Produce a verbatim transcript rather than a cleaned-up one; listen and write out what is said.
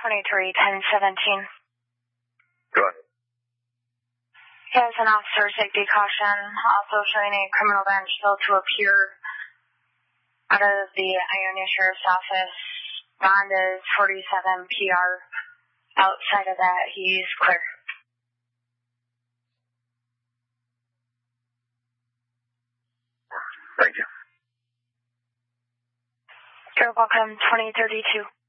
twenty-three ten seventeen. Go ahead. He has an officer safety caution, also showing a criminal bench still to appear out of the Ionia Sheriff's Office. Bond is forty-seven P R. Outside of that, he's clear. Thank you. You're welcome, twenty thirty-two.